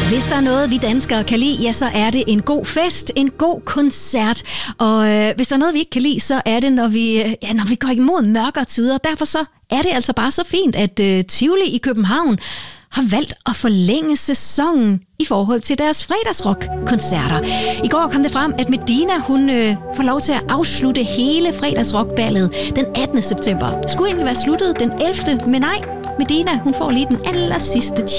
Hvis der er noget, vi danskere kan lide, ja, så er det en god fest, en god koncert. Og hvis der er noget, vi ikke kan lide, så er det, når vi går imod mørkere tider. Derfor så er det altså bare så fint, at Tivoli i København har valgt at forlænge sæsonen i forhold til deres fredagsrock-koncerter. I går kom det frem, at Medina hun får lov til at afslutte hele fredagsrockballet den 18. september. Det skulle egentlig være sluttet den 11., men nej, Medina hun får lige den aller sidste